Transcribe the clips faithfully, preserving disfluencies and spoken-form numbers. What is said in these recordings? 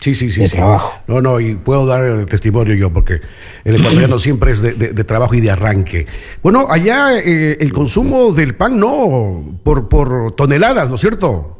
Sí, sí, sí, de sí. trabajo. No, no, y puedo dar eh, testimonio yo, porque el ecuatoriano siempre es de, de- de trabajo y de arranque. Bueno, allá eh, el consumo del pan, no, por, por toneladas, ¿no es cierto?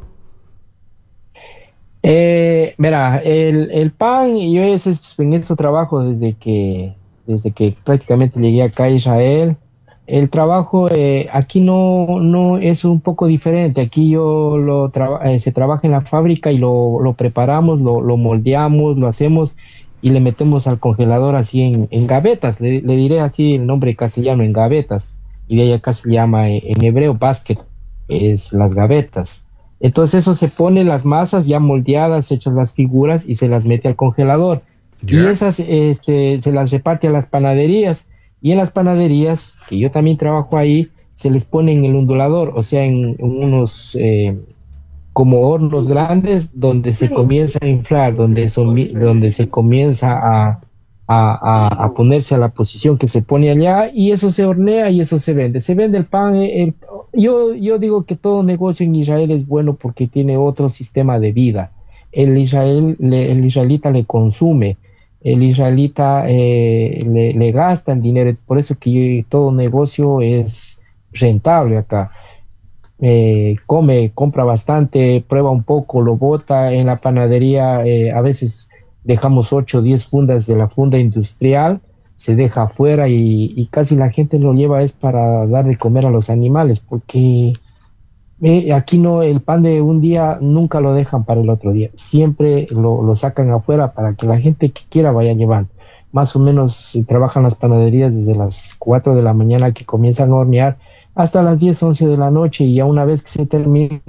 Eh, mira, el, el pan, yo es, es- en eso trabajo desde que, desde que prácticamente llegué acá a Israel. El trabajo eh, aquí no, no es un poco diferente. Aquí yo lo traba- eh, se trabaja en la fábrica y lo, lo preparamos, lo, lo moldeamos, lo hacemos y le metemos al congelador así en, en gavetas. Le, le diré así el nombre castellano, en gavetas. Y de ahí acá se llama eh, en hebreo basket, es las gavetas. Entonces eso se pone las masas ya moldeadas, hechas las figuras y se las mete al congelador. Y Ya. esas este, se las reparte a las panaderías. Y en las panaderías, que yo también trabajo ahí, se les pone en el ondulador, o sea, en, en unos eh, como hornos grandes donde se comienza a inflar, donde, son, donde se comienza a, a, a, a ponerse a la posición que se pone allá y eso se hornea y eso se vende. Se vende el pan. eh, el- yo, yo digo que todo negocio en Israel es bueno porque tiene otro sistema de vida. El, Israel, le- el israelita le consume, el israelita eh, le, le gasta el dinero, es por eso que todo negocio es rentable acá. Eh, come, compra bastante, prueba un poco, lo bota en la panadería. Eh, a veces dejamos ocho o diez fundas de la funda industrial, se deja afuera y, y casi la gente lo lleva es para dar de comer a los animales, porque eh, aquí no, el pan de un día nunca lo dejan para el otro día, siempre lo, lo sacan afuera para que la gente que quiera vaya llevando. Más o menos se trabajan las panaderías desde las cuatro de la mañana que comienzan a hornear hasta las diez once de la noche y ya una vez que se termina,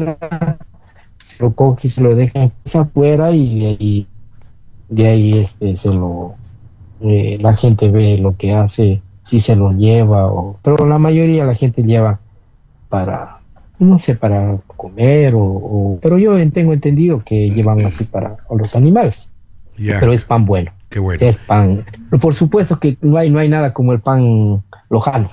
se lo coge y se lo deja afuera y de ahí, de ahí este, se lo, eh, la gente ve lo que hace, si se lo lleva, o, pero la mayoría la gente lleva para, no sé, para comer o, o- pero yo tengo entendido que llevan así para los animales, Ya, pero es pan bueno, qué bueno. es pan, por supuesto que no hay, no hay nada como el pan lojano,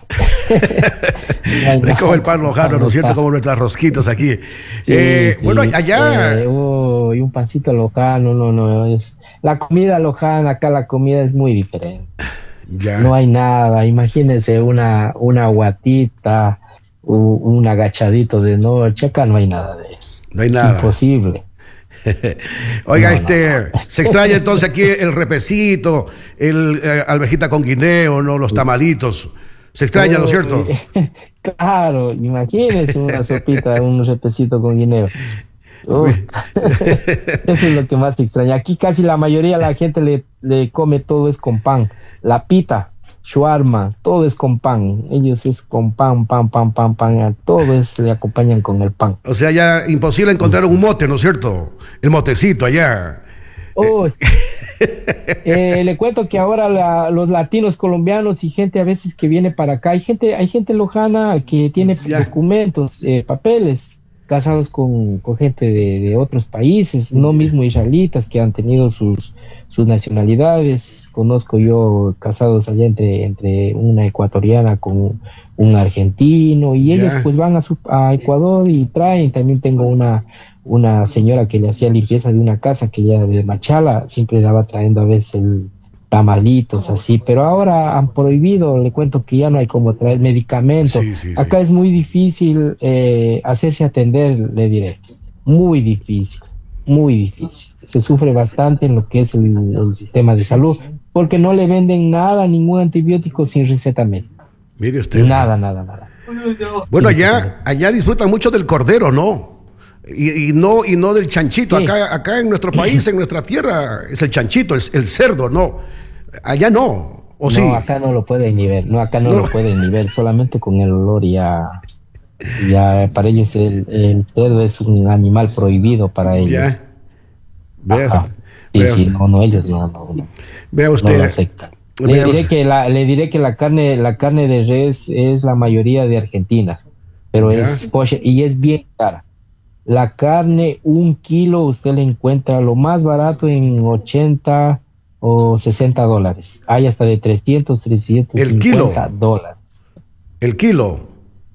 no hay No hay como nada el pan como el lojano, pan ¿no es cierto? lojano. Como nuestras rosquitas aquí. Sí, Eh, bueno, sí, eh, allá, uy, un pancito lojano, no, no, es, la comida lojana, acá la comida es muy diferente. No ya, hay nada, imagínense una, una guatita, u- un agachadito de noche, acá no hay nada de eso. no hay Es nada. imposible. Oiga, No, no, no. este, se extraña entonces aquí el repecito, el eh, alvejita con guineo, ¿no? Los tamalitos. Se extraña, ¿no es Uy, cierto? claro, imagínense una sopita, un repecito con guineo. Uf, Uy. eso es lo que más extraña. Aquí casi la mayoría de la gente le, le come todo es con pan. La pita, shawarma, todo es con pan. Ellos es con pan, pan, pan, pan, pan. A todo es, le acompañan con el pan. O sea, ya imposible encontrar un mote, ¿no es cierto? El motecito allá. Uy, eh, le cuento que ahora la- los latinos colombianos y gente a veces que viene para acá, hay gente, hay gente lojana que tiene Ya. documentos, eh, papeles, casados con, con gente de, de otros países, no mismo israelitas que han tenido sus, sus nacionalidades. Conozco yo casados allá entre, entre una ecuatoriana con un argentino y ellos Ya. pues van a, su, a Ecuador y traen. También tengo una una señora que le hacía limpieza de una casa que ella de Machala siempre daba trayendo a veces el tamalitos así, pero ahora han prohibido, le cuento que ya no hay como traer medicamentos. Sí, sí, sí. Acá es muy difícil eh, hacerse atender, le diré, muy difícil, muy difícil. Se sufre bastante en lo que es el, el sistema de salud, porque no le venden nada, ningún antibiótico sin receta médica. Mire usted, ¿eh? Nada, nada, nada. Bueno, Sin receta allá, médica. allá disfrutan mucho del cordero, ¿no? Y, y no, y no del chanchito. Sí. Acá, acá en nuestro país, en nuestra tierra, es el chanchito, es el cerdo, ¿no? Allá no, ¿o No, sí? acá no lo pueden ni ver, no, acá no No, lo pueden ni ver, solamente con el olor ya, ya para ellos el, el cerdo es un animal prohibido para ellos. ya, vea usted, Ajá. Sí, vea sí, usted, no, no, ellos no, no, no, vea no lo usted, aceptan. Le vea diré usted. que la, le diré que la carne, la carne de res es la mayoría de Argentina, pero Ya, es kosher y es bien cara. La carne, un kilo, usted le encuentra lo más barato en ochenta o sesenta dólares. Hay hasta de trescientos trescientos el cincuenta kilo, dólares. el kilo.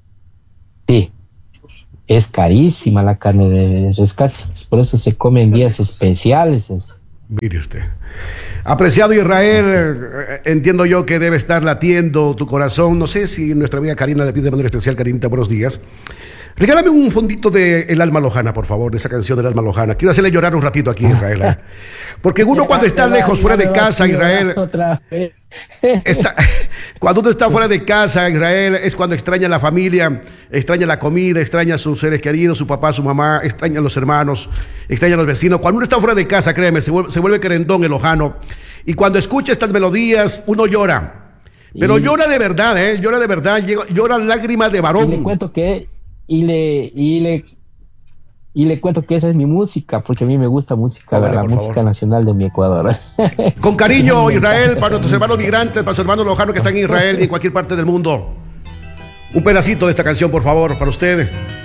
Sí, es carísima la carne de res casi. Por eso se come en días especiales. Eso. Mire usted. Apreciado Israel, eh, entiendo yo que debe estar latiendo tu corazón. No sé si nuestra amiga Karina le pide de manera especial. Karinita, buenos días. Regálame un fondito de El Alma Lojana, por favor, de esa canción del Alma Lojana. Quiero hacerle llorar un ratito aquí, Israel. ¿eh? Porque uno cuando está lejos, fuera de casa, Israel, otra vez. está, cuando uno está fuera de casa, Israel, es cuando extraña la familia, extraña la comida, extraña a sus seres queridos, su papá, su mamá, extraña a los hermanos, extraña a los vecinos. Cuando uno está fuera de casa, créeme, se vuelve, se vuelve querendón el lojano. Y cuando escucha estas melodías, uno llora. Pero y, llora de verdad, ¿eh? Llora de verdad, llora lágrimas de varón. Y le cuento que... Y le, y le y le cuento que esa es mi música, porque a mí me gusta música, oh, vale, la música favor. Nacional de mi Ecuador. Con cariño, Israel, para nuestros hermanos migrantes, para nuestros hermanos lojanos que están en Israel y en cualquier parte del mundo. Un pedacito de esta canción, por favor, para usted.